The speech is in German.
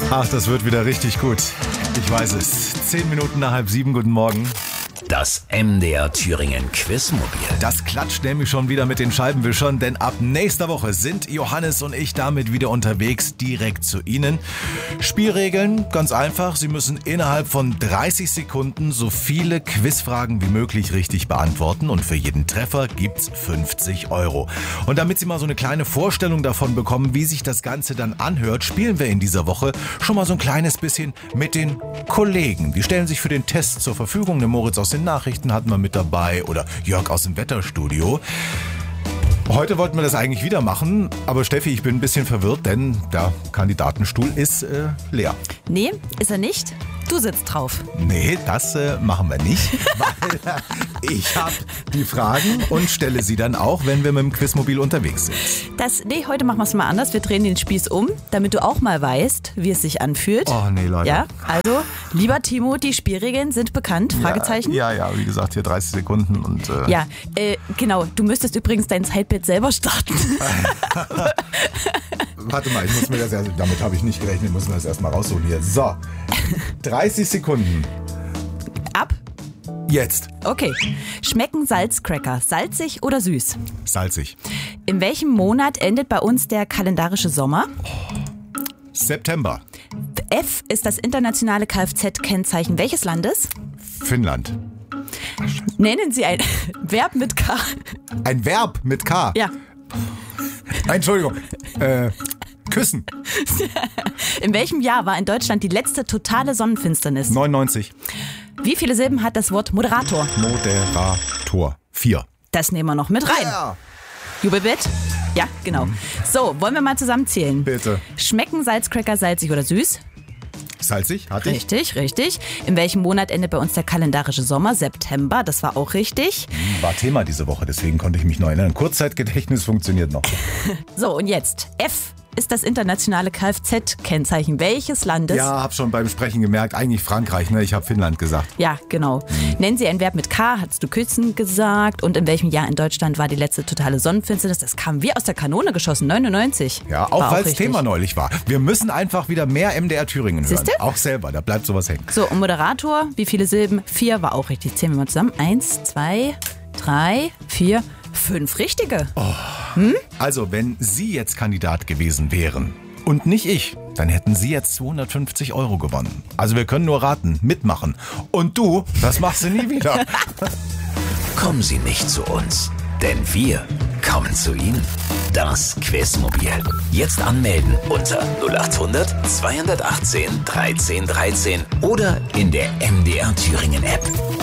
Ach, das wird wieder richtig gut. Ich weiß es. 10 Minuten nach 6:30, guten Morgen. Das MDR Thüringen Quizmobil. Das klatscht nämlich schon wieder mit den Scheibenwischern, denn ab nächster Woche sind Johannes und ich damit wieder unterwegs, direkt zu Ihnen. Spielregeln, ganz einfach. Sie müssen innerhalb von 30 Sekunden so viele Quizfragen wie möglich richtig beantworten und für jeden Treffer gibt's 50 €. Und damit Sie mal so eine kleine Vorstellung davon bekommen, wie sich das Ganze dann anhört, spielen wir in dieser Woche schon mal so ein kleines bisschen mit den Kollegen. Die stellen sich für den Test zur Verfügung. Der Moritz aus den Nachrichten hatten wir mit dabei oder Jörg aus dem Wetterstudio. Heute wollten wir das eigentlich wieder machen, aber Steffi, ich bin ein bisschen verwirrt, denn der Kandidatenstuhl ist leer. Nee, ist er nicht. Du sitzt drauf. Nee, das machen wir nicht, weil ich habe die Fragen und stelle sie dann auch, wenn wir mit dem Quizmobil unterwegs sind. Heute machen wir es mal anders. Wir drehen den Spieß um, damit du auch mal weißt, wie es sich anfühlt. Oh nee, Leute. Ja, also, lieber Timo, die Spielregeln sind bekannt? Fragezeichen? Ja, wie gesagt, hier 30 Sekunden und... Ja, genau. Du müsstest übrigens dein Zeitbild selber starten. Warte mal, damit habe ich nicht gerechnet, müssen wir das erstmal rausholen hier. So, 30 Sekunden. Ab. Jetzt. Okay. Schmecken Salzcracker salzig oder süß? Salzig. In welchem Monat endet bei uns der kalendarische Sommer? September. F ist das internationale Kfz-Kennzeichen welches Landes? Finnland. Nennen Sie ein Verb mit K. Ein Verb mit K? Ja. Entschuldigung. Küssen. In welchem Jahr war in Deutschland die letzte totale Sonnenfinsternis? 99. Wie viele Silben hat das Wort Moderator? Moderator. 4. Das nehmen wir noch mit rein. Ja. Jubelbett? Ja, genau. So, wollen wir mal zusammenzählen? Bitte. Schmecken Salzcracker salzig oder süß? Salzig, hatte ich. Richtig. In welchem Monat endet bei uns der kalendarische Sommer? September, das war auch richtig. War Thema diese Woche, deswegen konnte ich mich noch erinnern. Kurzzeitgedächtnis funktioniert noch. So, und jetzt. F ist das internationale Kfz-Kennzeichen welches Landes? Ja, hab schon beim Sprechen gemerkt, eigentlich Frankreich, ne? Ich habe Finnland gesagt. Ja, genau. Nennen Sie ein Verb mit K, hast du Küssen gesagt. Und in welchem Jahr in Deutschland war die letzte totale Sonnenfinsternis? Das kam wie aus der Kanone geschossen, 99. Ja, auch weil es Thema neulich war. Wir müssen einfach wieder mehr MDR Thüringen hören. Siehste? Auch selber, da bleibt sowas hängen. So, und Moderator, wie viele Silben? 4 war auch richtig. Zählen wir mal zusammen. 1, 2, 3, 4, 5 richtige. Also, wenn Sie jetzt Kandidat gewesen wären und nicht ich, dann hätten Sie jetzt 250 € gewonnen. Also wir können nur raten, mitmachen. Und du, das machst du nie wieder. Kommen Sie nicht zu uns, denn wir kommen zu Ihnen. Das Quizmobil. Jetzt anmelden unter 0800 218 13 13 oder in der MDR Thüringen App.